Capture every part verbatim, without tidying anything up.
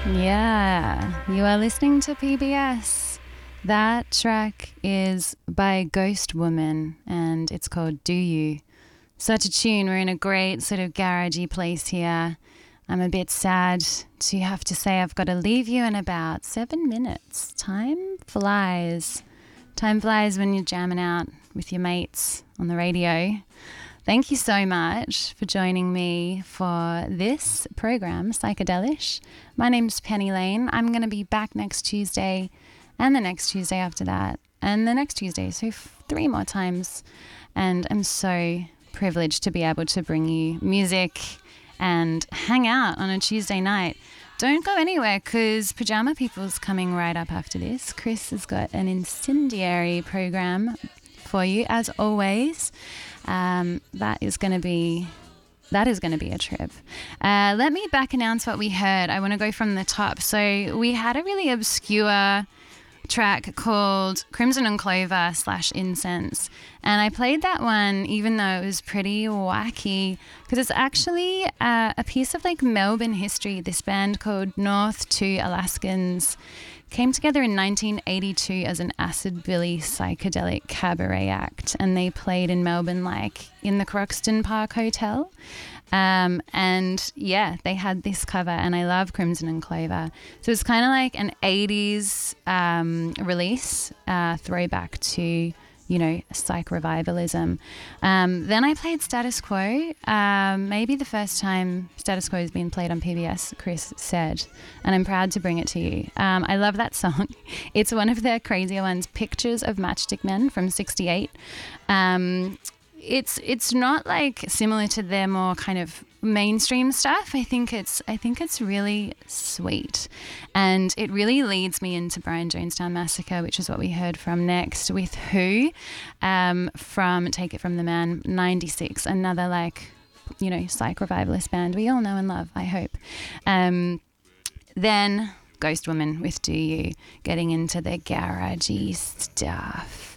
Yeah, you are listening to P B S. That track is by Ghost Woman and it's called Do You. Such a tune. We're in a great sort of garagey place here. I'm a bit sad to have to say I've got to leave you in about seven minutes. Time flies. Time flies when you're jamming out with your mates on the radio. Thank you so much for joining me for this program, Psychedelish. My name's Penny Lane. I'm going to be back next Tuesday and the next Tuesday after that and the next Tuesday, so three more times. And I'm so privileged to be able to bring you music and hang out on a Tuesday night. Don't go anywhere because Pajama People's coming right up after this. Chris has got an incendiary program for you, as always. Um, that is going to be that is going to be a trip. Uh, let me back announce what we heard. I want to go from the top. So we had a really obscure track called Crimson and Clover slash Incense, and I played that one even though it was pretty wacky because it's actually uh, a piece of like Melbourne history. This band called North Two Alaskans came together in nineteen eighty-two as an acid-billy psychedelic cabaret act, and they played in Melbourne, like in the Croxton Park Hotel. Um, and yeah, they had this cover, and I love Crimson and Clover. So it's kind of like an eighties um, release, uh, throwback to, you know, psych revivalism. Um, then I played Status Quo. Um, maybe the first time Status Quo has been played on P B S, Chris said, and I'm proud to bring it to you. Um, I love that song. It's one of their crazier ones, Pictures of Matchstick Men from sixty-eight. Um, it's it's not like similar to their more kind of mainstream stuff. I think it's I think it's really sweet, and it really leads me into Brian Jonestown Massacre, which is what we heard from next with Who, um, from Take It From the Man ninety-six, another like, you know, psych revivalist band we all know and love, I hope. Um, then Ghost Woman with Do You, getting into the garagey stuff.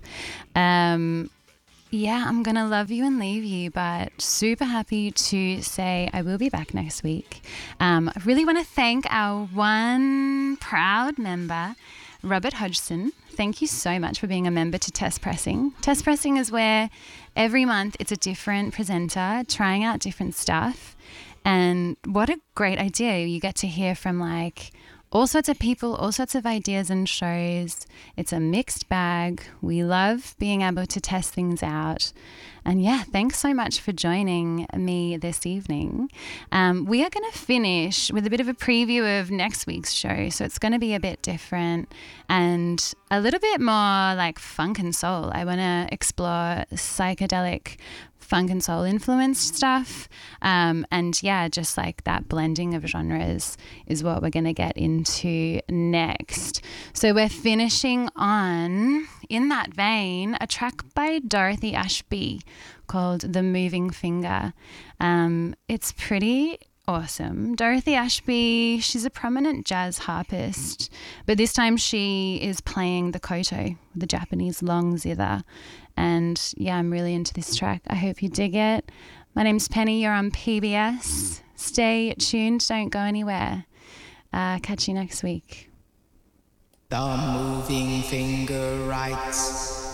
Um, Yeah, I'm going to love you and leave you, but super happy to say I will be back next week. Um, I really want to thank our one proud member, Robert Hodgson. Thank you so much for being a member to Test Pressing. Test Pressing is where every month it's a different presenter trying out different stuff. And what a great idea. You get to hear from like all sorts of people, all sorts of ideas and shows. It's a mixed bag. We love being able to test things out. And yeah, thanks so much for joining me this evening. Um, we are going to finish with a bit of a preview of next week's show. So it's going to be a bit different and a little bit more like funk and soul. I want to explore psychedelic funk and soul influenced stuff. Um, and yeah, just like that blending of genres is what we're going to get into next. So we're finishing on, in that vein, a track by Dorothy Ashby called The Moving Finger. Um, it's pretty awesome. Dorothy Ashby, she's a prominent jazz harpist, but this time she is playing the koto, the Japanese long zither. And yeah, I'm really into this track. I hope you dig it. My name's Penny. You're on P B S. Stay tuned. Don't go anywhere. Uh, catch you next week. The moving finger writes